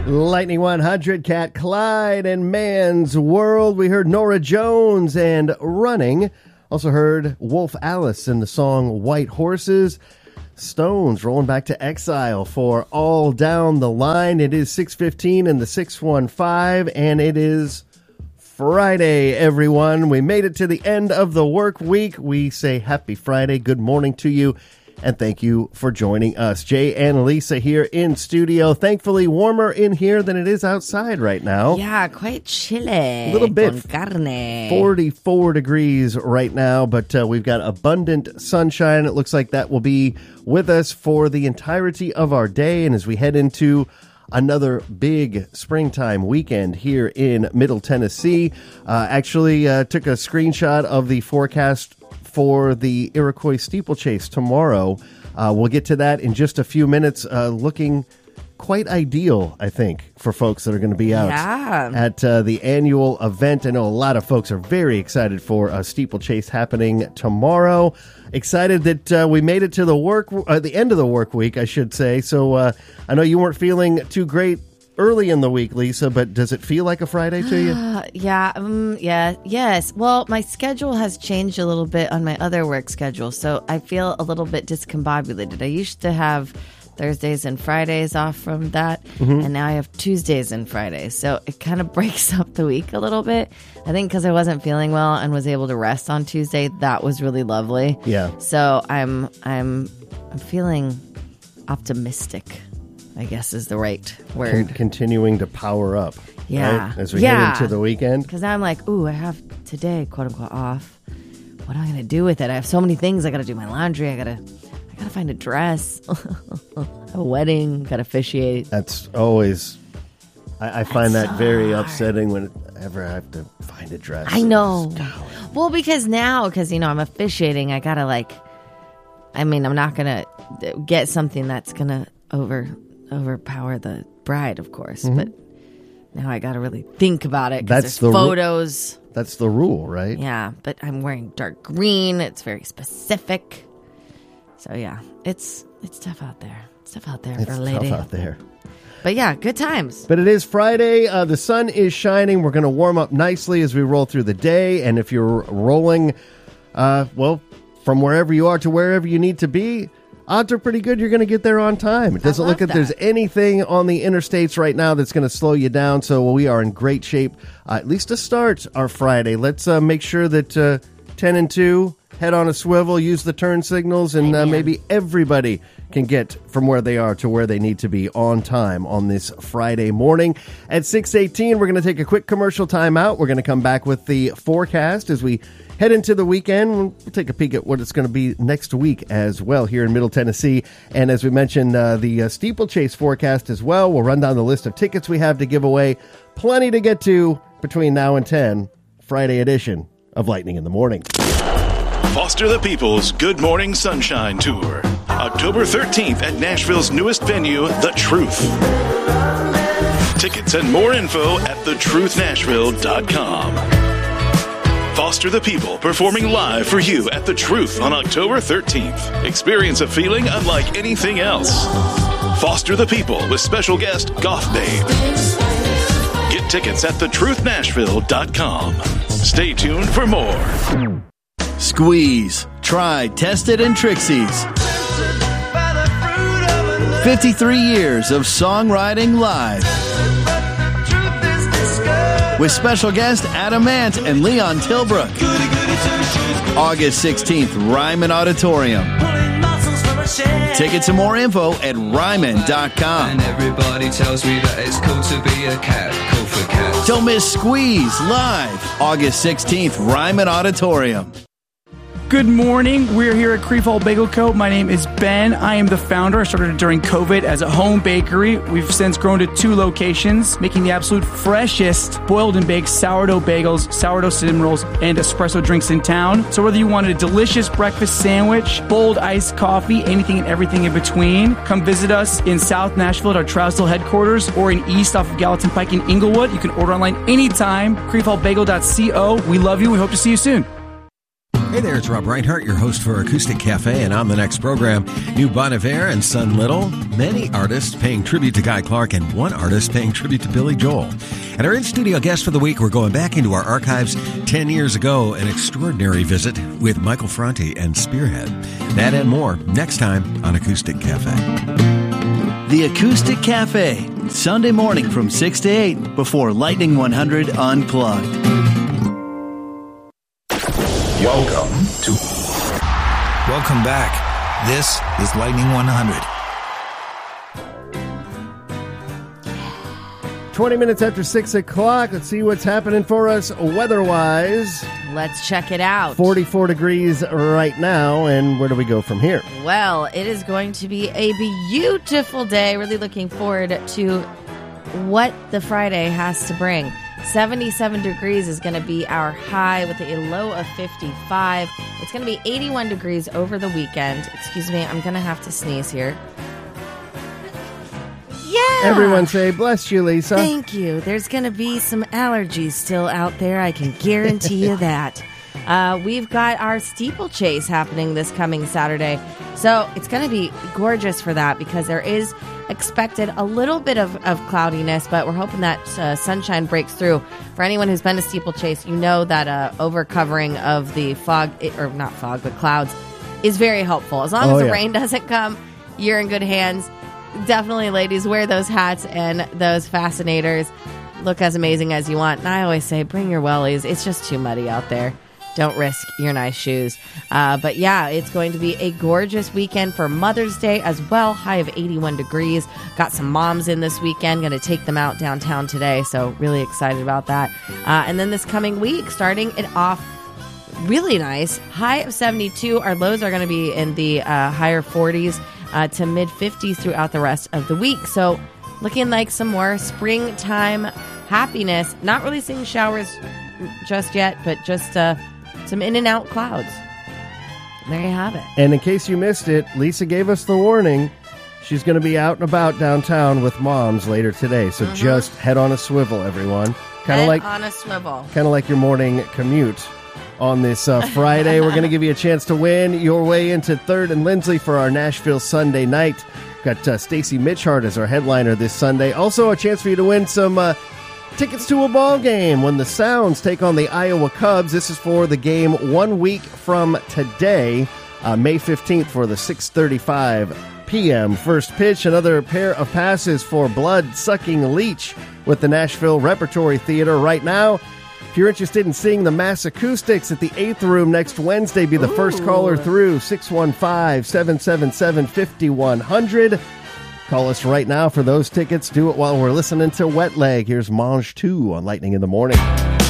Lightning 100, Cat Clyde, and Man's World. We heard Norah Jones and Running. Also heard Wolf Alice in the song White Horses. Stones rolling back to Exile for All Down the Line. It is 6:15 in the 615, and it is Friday, everyone. We made it to the end of the work week. We say happy Friday. Good morning to you. And thank you for joining us. Jay and Lisa here in studio. Thankfully, warmer in here than it is outside right now. Yeah, quite chilly. A little bit. Con carne. 44 degrees right now, but we've got abundant sunshine. It looks like that will be with us for the entirety of our day. And as we head into another big springtime weekend here in Middle Tennessee, actually took a screenshot of the forecast for the Iroquois steeplechase tomorrow. We'll get to that in just a few minutes. Looking quite ideal, I think, for folks that are going to be out at the annual event. I know a lot of folks are very excited for a steeplechase happening tomorrow. Excited that we made it to the end of the work week, I should say. So I know you weren't feeling too great early in the week, Lisa, but does it feel like a Friday to you? Yes. Well, my schedule has changed a little bit on my other work schedule, so I feel a little bit discombobulated. I used to have Thursdays and Fridays off from that, and now I have Tuesdays and Fridays, so it kind of breaks up the week a little bit. I think because I wasn't feeling well and was able to rest on Tuesday, that was really lovely. Yeah. So I'm feeling optimistic, I guess is the right word. Continuing to power up. Yeah. Right? As we head into the weekend. Because now I'm like, ooh, I have today, quote unquote, off. What am I going to do with it? I have so many things. I got to do my laundry. I got to find a dress. A wedding. Got to officiate. That's always, I find that so very upsetting whenever I have to find a dress. I know. Well, because I'm officiating, I got to I'm not going to get something that's going to overpower the bride, of course, but now I gotta really think about it because there's photos. That's the rule, right? Yeah, but I'm wearing dark green. It's very specific. So yeah, it's tough out there. It's tough out there for a lady. It's tough out there. But yeah, good times. But it is Friday. The sun is shining. We're going to warm up nicely as we roll through the day. And if you're rolling, from wherever you are to wherever you need to be, odds are pretty good you're going to get there on time. It doesn't look like there's anything on the interstates right now that's going to slow you down, so we are in great shape, at least to start our Friday. Let's make sure that 10 and 2, head on a swivel, use the turn signals, and maybe everybody can get from where they are to where they need to be on time on this Friday morning. At 6:18, we're going to take a quick commercial timeout. We're going to come back with the forecast as we head into the weekend. We'll take a peek at what it's going to be next week as well here in Middle Tennessee. And as we mentioned, the steeplechase forecast as well. We'll run down the list of tickets we have to give away. Plenty to get to between now and 10, Friday edition of Lightning in the Morning. Foster the People's Good Morning Sunshine Tour, October 13th at Nashville's newest venue, The Truth. Tickets and more info at thetruuthnashville.com. Foster the People performing live for you at The Truth on October 13th. Experience a feeling unlike anything else. Foster the People with special guest Goth Babe. Get tickets at thetruuthnashville.com. Stay tuned for more. Squeeze. Tried, tested, and Trixie's. 53 years of songwriting live. With special guest Adam Ant and Leon Tilbrook. August 16th, Ryman Auditorium. Tickets and more info at ryman.com. And everybody tells me that it's cool to be a cat. Cool for cats. Don't miss Squeeze live August 16th, Ryman Auditorium. Good morning. We're here at Creefall Bagel Co. My name is Ben. I am the founder. I started during COVID as a home bakery. We've since grown to 2 locations, making the absolute freshest boiled and baked sourdough bagels, sourdough cinnamon rolls, and espresso drinks in town. So whether you want a delicious breakfast sandwich, bold iced coffee, anything and everything in between, come visit us in South Nashville at our Trousdale headquarters or in East off of Gallatin Pike in Inglewood. You can order online anytime. Creefallbagel.co. We love you. We hope to see you soon. Hey there, it's Rob Reinhart, your host for Acoustic Cafe, and on the next program, New Bon Iver and Son Little, many artists paying tribute to Guy Clark, and one artist paying tribute to Billy Joel. And our in-studio guest for the week, we're going back into our archives 10 years ago, an extraordinary visit with Michael Franti and Spearhead. That and more next time on Acoustic Cafe. The Acoustic Cafe, Sunday morning from 6 to 8 before Lightning 100 Unplugged. Welcome back. This is Lightning 100. 20 minutes after 6 o'clock. Let's see what's happening for us weather-wise. Let's check it out. 44 degrees right now, and where do we go from here? Well, it is going to be a beautiful day. Really looking forward to what the Friday has to bring. 77 degrees is going to be our high with a low of 55. It's going to be 81 degrees over the weekend. Excuse me, I'm going to have to sneeze here. Yeah! Everyone say, bless you, Lisa. Thank you. There's going to be some allergies still out there. I can guarantee you that. We've got our steeplechase happening this coming Saturday. So it's going to be gorgeous for that because there is expected a little bit of cloudiness, but we're hoping that sunshine breaks through. For anyone who's been to steeplechase, you know that overcovering of the fog, or not fog, but clouds, is very helpful. As long as the rain doesn't come, you're in good hands. Definitely, ladies, wear those hats and those fascinators. Look as amazing as you want. And I always say, bring your wellies. It's just too muddy out there. Don't risk your nice shoes. But yeah, it's going to be a gorgeous weekend for Mother's Day as well. High of 81 degrees. Got some moms in this weekend. Going to take them out downtown today. So really excited about that. And then this coming week, starting it off really nice. High of 72. Our lows are going to be in the higher 40s to mid 50s throughout the rest of the week. So looking like some more springtime happiness. Not really seeing showers just yet, but just some in and out clouds. There you have it. And in case you missed it, Lisa gave us the warning. She's going to be out and about downtown with moms later today. So just head on a swivel, everyone. Head on a swivel. Kind of like your morning commute. On this Friday, we're going to give you a chance to win your way into 3rd and Lindsley for our Nashville Sunday night. Got Stacy Mitchhart as our headliner this Sunday. Also a chance for you to win some tickets to a ball game when the Sounds take on the Iowa Cubs. This is for the game 1 week from today, May 15th for the 6:35 p.m. first pitch. Another pair of passes for Blood-Sucking Leech with the Nashville Repertory Theater right now. If you're interested in seeing the Mass Acoustics at the 8th Room next Wednesday, be the first caller through 615-777-5100. Call us right now for those tickets. Do it while we're listening to Wet Leg. Here's Mange 2 on Lightning in the Morning.